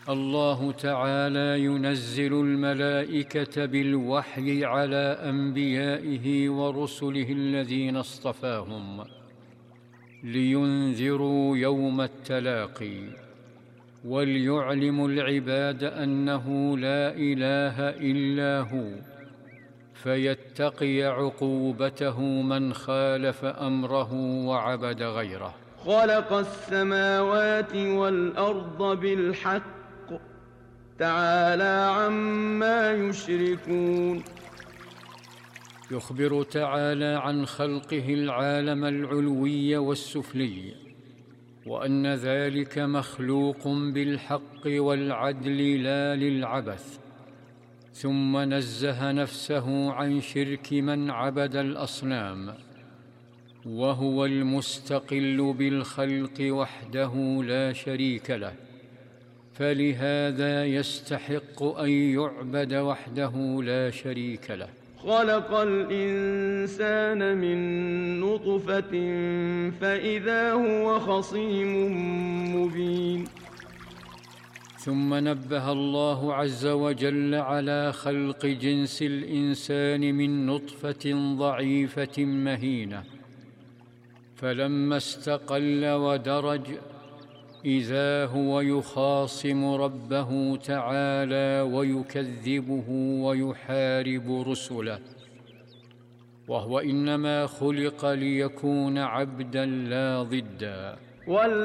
الله تعالى ينزل الملائكة بالوحي على أنبيائه ورسله الذين اصطفاهم لينذروا يوم التلاقي وليعلموا العباد أنه لا إله إلا هو، فيتقي عقوبته من خالف أمره وعبد غيره. خلق السماوات والأرض بالحق تعالى عما يشركون. يخبر تعالى عن خلقه العالم العلوي والسفلي، وأن ذلك مخلوق بالحق والعدل لا للعبث، ثم نزه نفسه عن شرك من عبد الأصنام، وهو المستقل بالخلق وحده لا شريك له، فلهذا يستحق أن يعبد وحده لا شريك له. خلق الإنسان من نطفة فإذا هو خصيم مبين. ثم نبه الله عز وجل على خلق جنس الإنسان من نطفة ضعيفة مهينة، فلما استقل ودرج إذا هو يخاصم ربه تعالى ويكذبه ويحارب رسله، وهو إنما خلق ليكون عبدا لا ضدا.